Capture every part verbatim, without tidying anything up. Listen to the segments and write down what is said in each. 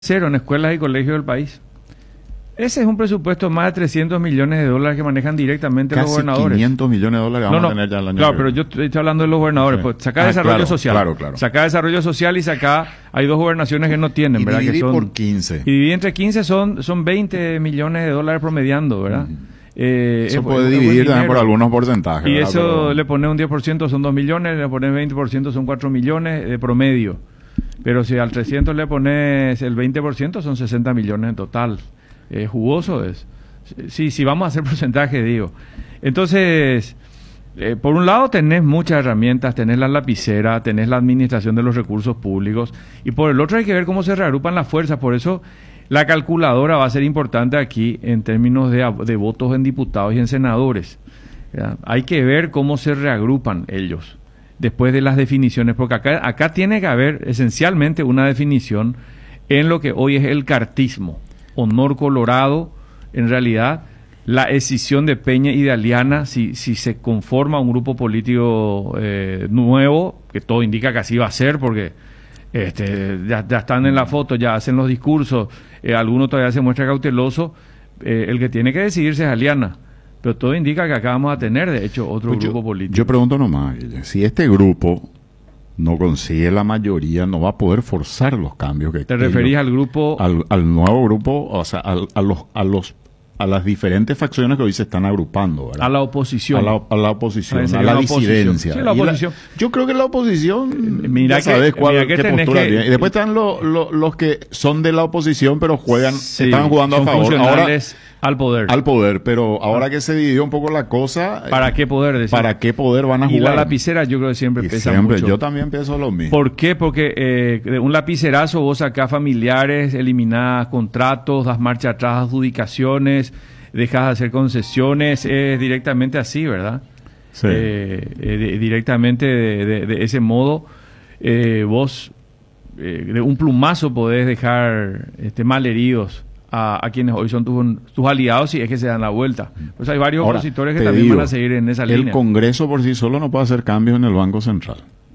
cero en escuelas y colegios del país. Ese es un presupuesto de más de trescientos millones de dólares que manejan directamente Casi los gobernadores. quinientos millones de dólares vamos no, no, a tener ya el año claro, que pero viene. yo estoy hablando de los gobernadores. Sí. Pues saca Ah, desarrollo claro, social. claro, claro. Saca desarrollo social y saca... Hay dos gobernaciones que no tienen, Y ¿verdad? dividí Que son, por quince. Y dividir entre quince son, son veinte millones de dólares promediando, ¿verdad? Uh-huh. Eh, Eso es- puede es buen dividir también dinero. por algunos porcentajes. Y ¿verdad? eso Pero- le pone un diez por ciento son dos millones, le pones veinte por ciento son cuatro millones de promedio. Pero si al trescientos le pones el veinte por ciento son sesenta millones en total. Eh, jugoso es. Sí, sí, vamos a hacer porcentaje, digo. Entonces, eh, por un lado tenés muchas herramientas, tenés la lapicera, tenés la administración de los recursos públicos, y por el otro hay que ver cómo se reagrupan las fuerzas. Por eso la calculadora va a ser importante aquí en términos de, de votos en diputados y en senadores. ¿Ya? Hay que ver cómo se reagrupan ellos después de las definiciones, porque acá, acá tiene que haber esencialmente una definición en lo que hoy es el cartismo, honor colorado. En realidad, la escisión de Peña y de Aliana, si, si se conforma un grupo político eh, nuevo, que todo indica que así va a ser, porque este, ya, ya están en la foto, ya hacen los discursos, eh, alguno todavía se muestra cauteloso, eh, el que tiene que decidirse es Aliana, pero todo indica que acá vamos a tener, de hecho, otro Pues grupo yo, político. Yo pregunto nomás, Guille, si este grupo no consigue la mayoría, no va a poder forzar los cambios que ¿Te que referís ellos- al grupo? al, al nuevo grupo, o sea, al- a los a los a las diferentes facciones que hoy se están agrupando, ¿verdad? A la oposición. A la, a la oposición, Ah, a sería la la oposición. disidencia. Sí, la Y oposición. yo creo que la oposición, mira ya que- sabes cuál, mira que qué tenés postura que- tiene. Y después están lo- lo- los que son de la oposición, pero juegan, Sí, están jugando a son favor. Ahora, funcionales al poder. al poder, pero ahora que se dividió un poco la cosa, ¿Para qué poder decir? ¿para qué poder van a Y jugar? la lapicera yo creo que siempre Y pesa siempre, mucho. yo también pienso lo mismo. ¿Por qué? Porque eh, de un lapicerazo vos sacás familiares, eliminás contratos, das marcha atrás, adjudicaciones, dejas de hacer concesiones, es directamente así, ¿verdad? Sí. Eh, eh, de- directamente de, de- de ese modo, eh, vos eh, de un plumazo podés dejar este, malheridos a, a quienes hoy son tus, tus aliados, si es que se dan la vuelta. Pues hay varios Ahora, opositores que te también digo, van a seguir en esa el línea. Congreso por sí solo no puede hacer cambios en el Banco Central.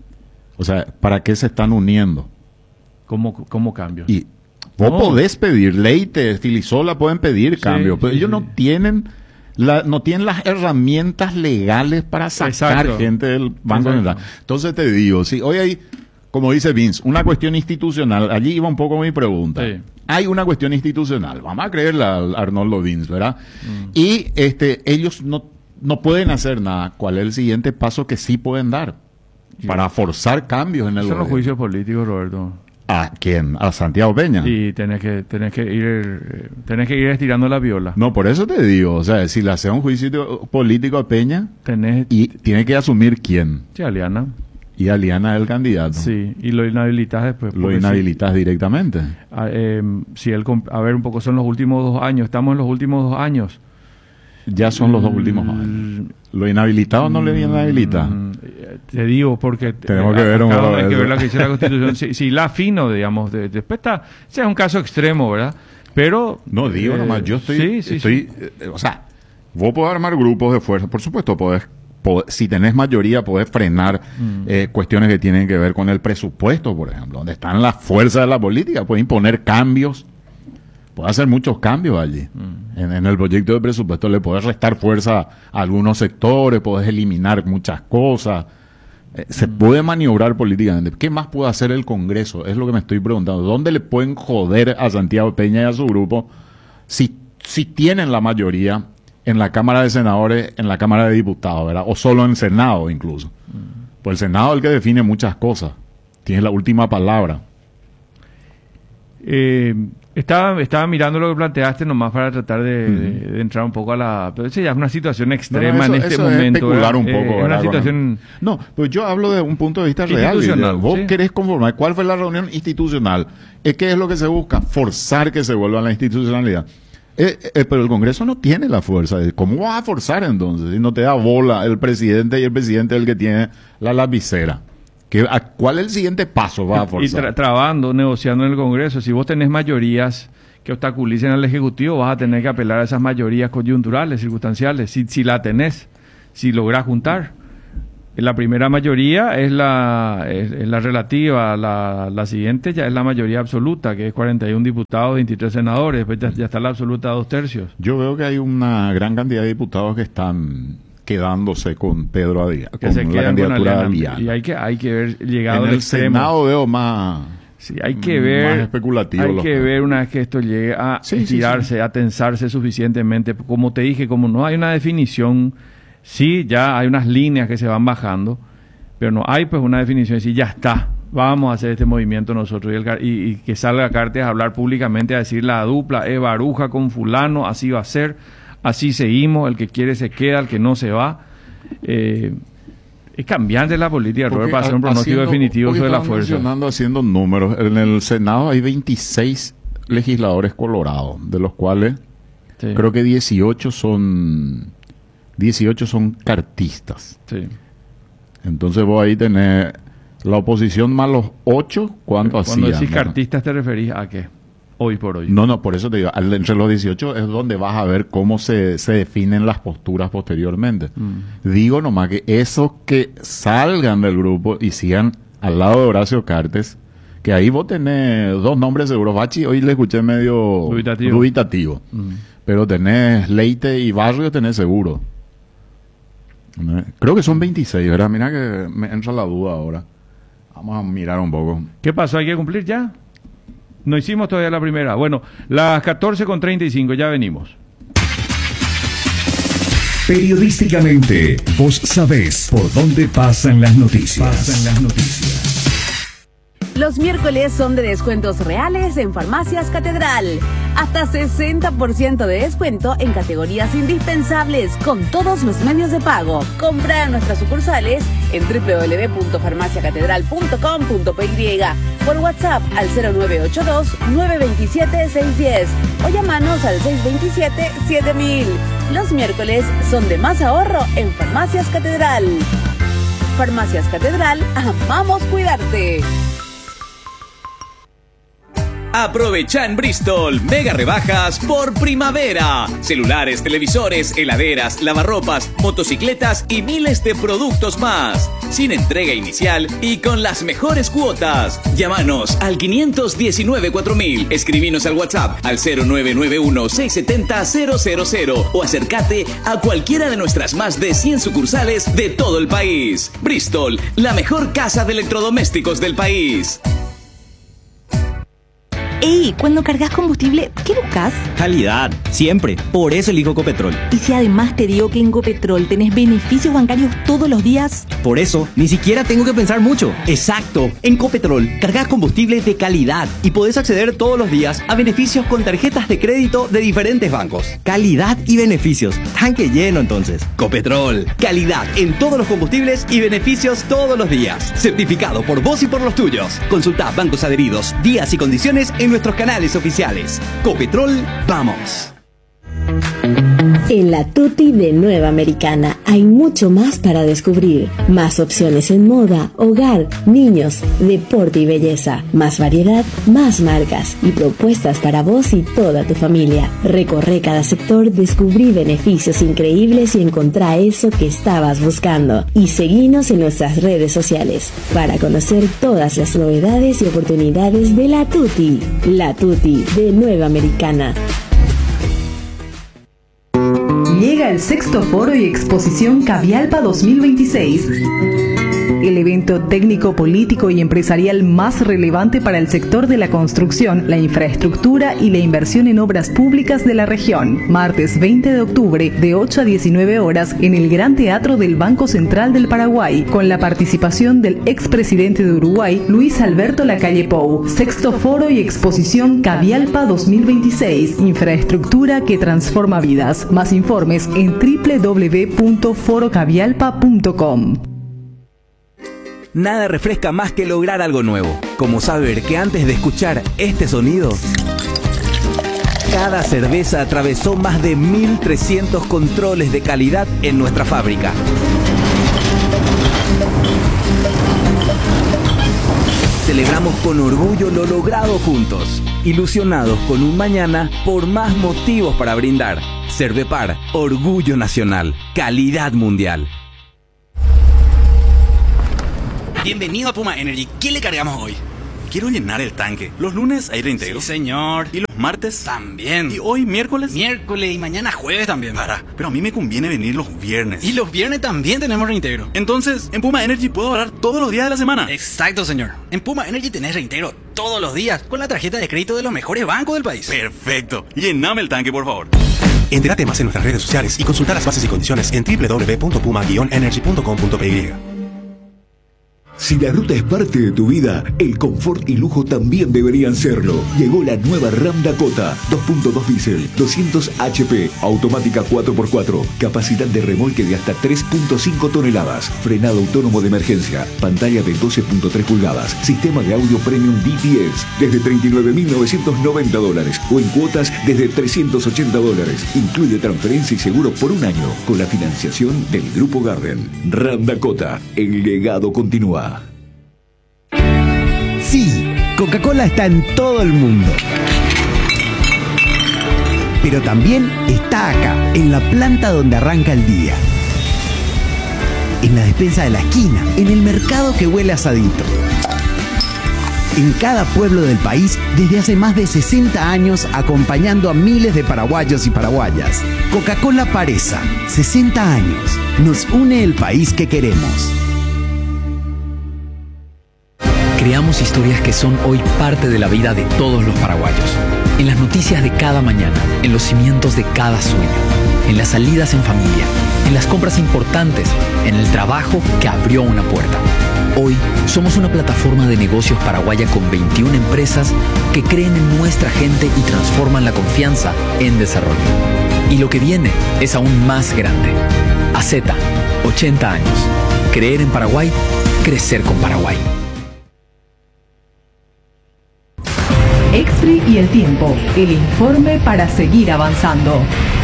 O sea, ¿para qué se están uniendo? ¿Cómo, cómo cambio? Y vos No. podés pedir, Leite, Filisola pueden pedir Sí, cambios, pero sí, ellos sí. no tienen la, no tienen las herramientas legales para sacar Exacto. gente del Banco Exacto. Central. Entonces te digo, si hoy hay, como dice Vince, una cuestión institucional, allí iba un poco mi pregunta. Sí. Hay una cuestión institucional, vamos a creerle a Arnoldo Vince, ¿verdad? Mm. Y este, ellos no, no pueden hacer nada. ¿Cuál es el siguiente paso que sí pueden dar para forzar cambios en el Son los gobierno? juicios políticos, Roberto. ¿A quién? ¿A Santiago Peña? Y tenés que, tenés que ir eh, tenés que ir estirando la viola. No, por eso te digo, o sea, si le hace un juicio político a Peña, Tenés y tiene que asumir quién. sí, Aliana. Y Aliana es el candidato. Sí, y lo inhabilitas después. Lo porque inhabilitas directamente. sí. Ah, eh, si él, comp- a ver, un poco son los últimos dos años. Estamos en los últimos dos años. Ya son los dos últimos años. ¿Lo inhabilitado no le inhabilita? Mm, eh, Te digo porque Tenemos que ver un acá poco hay que eso. ver lo que dice la Constitución. si, si la afino, digamos, de- después está, ese es un caso extremo, ¿verdad? Pero No, digo eh, nomás, yo estoy... sí, sí, estoy sí. eh, o sea, vos podés armar grupos de fuerza, por supuesto, podés, podés- si tenés mayoría, podés frenar Mm. eh, cuestiones que tienen que ver con el presupuesto, por ejemplo, donde están las fuerzas de la política, puede imponer cambios, puede hacer muchos cambios allí. Mm. En, en el proyecto de presupuesto le podés restar fuerza a algunos sectores, podés eliminar muchas cosas. Eh, se puede maniobrar políticamente. ¿Qué más puede hacer el Congreso? Es lo que me estoy preguntando. ¿Dónde le pueden joder a Santiago Peña y a su grupo si, si tienen la mayoría en la Cámara de Senadores, en la Cámara de Diputados, ¿verdad? O solo en el Senado incluso. Pues el Senado es el que define muchas cosas. Tiene la última palabra. Eh, estaba, estaba mirando lo que planteaste nomás para tratar de, de- de entrar un poco a la... Pero esa ya es una situación extrema No, no, eso- en este eso es momento. especular ¿verdad? un poco, Eh, es una ¿verdad? situación... No, pues yo hablo de un punto de vista real. Institucional, Guillermo. Vos sí. querés conformar. ¿Cuál fue la reunión institucional? ¿Es ¿Qué es lo que se busca? Forzar que se vuelva a la institucionalidad. Eh, eh, pero el Congreso no tiene la fuerza. ¿Cómo vas a forzar entonces? Si no te da bola el presidente y el presidente es el que tiene la lapicera. ¿Qué, a, ¿Cuál es el siguiente paso va a Y forzar? tra- trabando, negociando en el Congreso. Si vos tenés mayorías que obstaculicen al Ejecutivo, vas a tener que apelar a esas mayorías coyunturales, circunstanciales, si, si la tenés, si lográs juntar. La primera mayoría es la, es, es la relativa, la, la siguiente ya es la mayoría absoluta, que es cuarenta y un diputados, veintitrés senadores, después ya, ya está la absoluta dos tercios. Yo veo que hay una gran cantidad de diputados que están quedándose con Pedro Adía, Que con se la quedan con candidatura de Aliana. Aliana. Y hay que, hay que ver llegado En al el extremo. Senado veo más, Sí, hay que ver, más especulativo. hay los que temas. ver una vez que esto llegue a Sí, sí, estirarse, sí. a tensarse suficientemente. Como te dije, como no hay una definición, sí, ya hay unas líneas que se van bajando, pero no hay pues una definición, sí, ya está, vamos a hacer este movimiento nosotros. Y, el, Car- y, y que salga Cartes a hablar públicamente, a decir la dupla es Baruja con fulano, así va a ser, así seguimos, el que quiere se queda, el que no se va. Eh, es cambiante la política, Robert, Porque para hacer un ha- pronóstico haciendo- definitivo hoy sobre la estaban fuerza. mencionando, haciendo números. En el Senado hay veintiséis legisladores colorados, de los cuales Sí, creo que dieciocho son dieciocho son cartistas. sí. Entonces vos ahí tenés la oposición más los ocho, ¿cuánto hacían? Cuando decís ¿no? cartistas, ¿te referís a qué? Hoy por hoy. No, no, por eso te digo, al- entre los dieciocho es donde vas a ver cómo se, se definen las posturas posteriormente. Mm. Digo nomás que esos que salgan del grupo y sigan al lado de Horacio Cartes, que ahí vos tenés dos nombres seguros. Bachi, hoy le escuché medio Dubitativo. dubitativo. Mm. Pero tenés Leite y Barrio, tenés seguro. ¿No? Creo que son veintiséis, ¿verdad? Mira que me entra la duda ahora. Vamos a mirar un poco. ¿Qué pasó? ¿Hay que cumplir ya? No hicimos todavía la primera. Bueno, las catorce con treinta y cinco, ya venimos. Periodísticamente, vos sabés por dónde pasan las noticias. Pasan las noticias. Los miércoles son de descuentos reales en Farmacias Catedral. Hasta sesenta por ciento de descuento en categorías indispensables con todos los medios de pago. Compra en nuestras sucursales en doble u doble u doble u punto farmacia catedral punto com punto pe y, por WhatsApp al cero nueve ocho dos, nueve dos siete, seis uno cero o llamanos al seis dos siete, siete mil. Los miércoles son de más ahorro en Farmacias Catedral. Farmacias Catedral, amamos cuidarte. Aprovecha en Bristol mega rebajas por primavera. Celulares, televisores, heladeras, lavarropas, motocicletas y miles de productos más. Sin entrega inicial y con las mejores cuotas. Llámanos al quinientos diecinueve cuatro mil. Escribinos al WhatsApp al cero nueve nueve uno, seis siete cero, cero cero cero o acércate a cualquiera de nuestras más de cien sucursales de todo el país. Bristol, la mejor casa de electrodomésticos del país. Ey, cuando cargas combustible, ¿qué buscas? Calidad, siempre. Por eso elijo Copetrol. Y si además te digo que en Copetrol tenés beneficios bancarios todos los días. Por eso, ni siquiera tengo que pensar mucho. Exacto. En Copetrol, cargas combustible de calidad y podés acceder todos los días a beneficios con tarjetas de crédito de diferentes bancos. Calidad y beneficios. Tanque lleno entonces. Copetrol. Calidad en todos los combustibles y beneficios todos los días. Certificado por vos y por los tuyos. Consulta bancos adheridos, días y condiciones en nuestros canales oficiales. Copetrol, vamos. En la Tutti de Nueva Americana hay mucho más para descubrir. Más opciones en moda, hogar, niños, deporte y belleza. Más variedad, más marcas y propuestas para vos y toda tu familia. Recorre cada sector, descubrí beneficios increíbles y encontrá eso que estabas buscando. Y seguinos en nuestras redes sociales para conocer todas las novedades y oportunidades de la Tutti. La Tutti de Nueva Americana. Llega el sexto foro y exposición Cavialpa dos mil veintiséis. El evento técnico, político y empresarial más relevante para el sector de la construcción, la infraestructura y la inversión en obras públicas de la región. Martes veinte de octubre, de ocho a diecinueve horas, en el Gran Teatro del Banco Central del Paraguay, con la participación del expresidente de Uruguay, Luis Alberto Lacalle Pou. Sexto foro y exposición Cavialpa dos mil veintiséis. Infraestructura que transforma vidas. Más informes en doble u doble u doble u punto foro cavialpa punto com. Nada refresca más que lograr algo nuevo, como saber que antes de escuchar este sonido, cada cerveza atravesó más de mil trescientos controles de calidad en nuestra fábrica. Celebramos con orgullo lo logrado juntos, ilusionados con un mañana por más motivos para brindar. Cervepar, orgullo nacional, calidad mundial. Bienvenido a Puma Energy. ¿Qué le cargamos hoy? Quiero llenar el tanque. Los lunes hay reintegro. Sí, señor. ¿Y los martes? También. ¿Y hoy miércoles? Miércoles y mañana jueves también. Para, pero a mí me conviene venir los viernes. Y los viernes también tenemos reintegro. Entonces, en Puma Energy puedo ahorrar todos los días de la semana. Exacto, señor. En Puma Energy tenés reintegro todos los días con la tarjeta de crédito de los mejores bancos del país. Perfecto. Llename el tanque, por favor. Entérate más en nuestras redes sociales y consulta las bases y condiciones en doble u doble u doble u punto puma guion energy punto com punto p y. Si la ruta es parte de tu vida, el confort y lujo también deberían serlo. Llegó la nueva Ram Dakota, dos punto dos diésel, doscientos H P, automática cuatro por cuatro, capacidad de remolque de hasta tres punto cinco toneladas, frenado autónomo de emergencia, pantalla de doce punto tres pulgadas, sistema de audio premium D T S, desde treinta y nueve mil novecientos noventa dólares o en cuotas desde trescientos ochenta dólares. Incluye transferencia y seguro por un año con la financiación del Grupo Garden. Ram Dakota, el legado continúa. Sí, Coca-Cola está en todo el mundo. Pero también está acá, en la planta donde arranca el día. En la despensa de la esquina, en el mercado que huele a asadito. En cada pueblo del país desde hace más de sesenta años acompañando a miles de paraguayos y paraguayas. Coca-Cola Paresa, sesenta años. Nos une el país que queremos. Creamos historias que son hoy parte de la vida de todos los paraguayos. En las noticias de cada mañana, en los cimientos de cada sueño, en las salidas en familia, en las compras importantes, en el trabajo que abrió una puerta. Hoy somos una plataforma de negocios paraguaya con veintiuna empresas que creen en nuestra gente y transforman la confianza en desarrollo. Y lo que viene es aún más grande. A Z, ochenta años. Creer en Paraguay, crecer con Paraguay. Extri y el tiempo, el informe para seguir avanzando.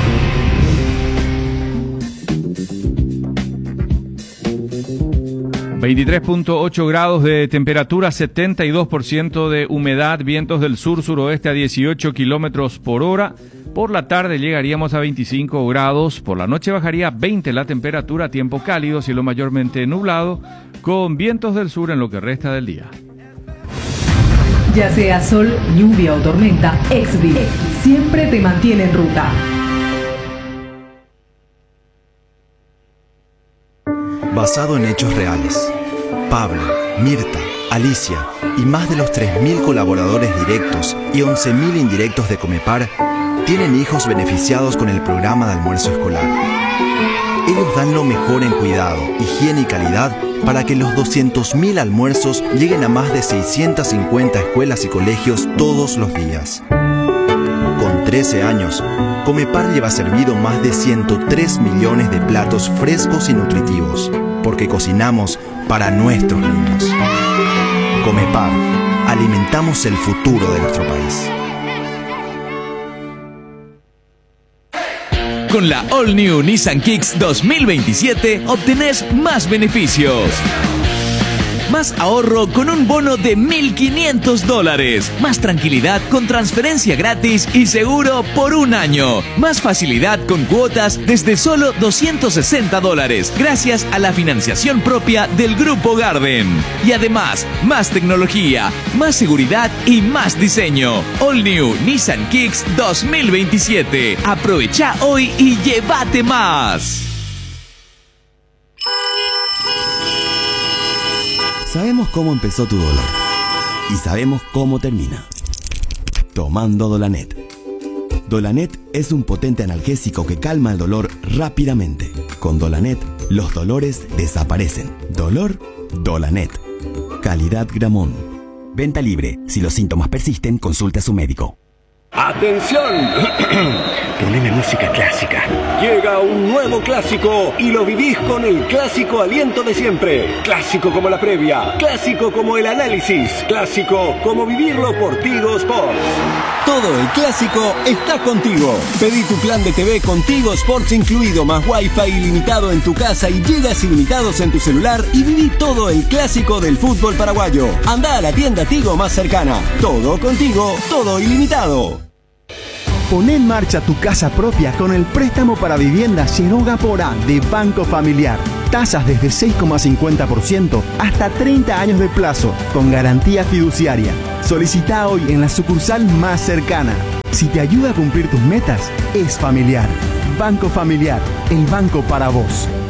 veintitrés punto ocho grados de temperatura, setenta y dos por ciento de humedad, vientos del sur-suroeste a dieciocho kilómetros por hora. Por la tarde llegaríamos a veinticinco grados, por la noche bajaría a veinte la temperatura, tiempo cálido, cielo mayormente nublado, con vientos del sur en lo que resta del día. Ya sea sol, lluvia o tormenta, Exdi siempre te mantiene en ruta. Basado en hechos reales, Pablo, Mirta, Alicia y más de los tres mil colaboradores directos y once mil indirectos de Comepar tienen hijos beneficiados con el programa de almuerzo escolar. Ellos dan lo mejor en cuidado, higiene y calidad para que los doscientos mil almuerzos lleguen a más de seiscientas cincuenta escuelas y colegios todos los días. Con trece años, Comepar lleva servido más de ciento tres millones de platos frescos y nutritivos, porque cocinamos para nuestros niños. Comepar, alimentamos el futuro de nuestro país. Con la All New Nissan Kicks dos mil veintisiete obtenés más beneficios. Más ahorro con un bono de mil quinientos dólares. Más tranquilidad con transferencia gratis y seguro por un año. Más facilidad con cuotas desde solo doscientos sesenta dólares. Gracias a la financiación propia del Grupo Garden. Y además, más tecnología, más seguridad y más diseño. All New Nissan Kicks dos mil veintisiete. Aprovecha hoy y llévate más. Sabemos cómo empezó tu dolor y sabemos cómo termina. Tomando Dolanet. Dolanet es un potente analgésico que calma el dolor rápidamente. Con Dolanet, los dolores desaparecen. Dolor, Dolanet. Calidad Gramón. Venta libre. Si los síntomas persisten, consulte a su médico. ¡Atención! Poneme música clásica. Llega un nuevo clásico y lo vivís con el clásico aliento de siempre. Clásico como la previa, clásico como el análisis, clásico como vivirlo por Tigo Sports. Todo el clásico está contigo. Pedí tu plan de T V con Tigo Sports incluido, más Wi-Fi ilimitado en tu casa y gigas ilimitados en tu celular y viví todo el clásico del fútbol paraguayo. Anda a la tienda Tigo más cercana. Todo contigo, todo ilimitado. Pon en marcha tu casa propia con el préstamo para vivienda Quiroga Porá de Banco Familiar. Tasas desde seis coma cincuenta por ciento hasta treinta años de plazo, con garantía fiduciaria. Solicita hoy en la sucursal más cercana. Si te ayuda a cumplir tus metas, es familiar. Banco Familiar, el banco para vos.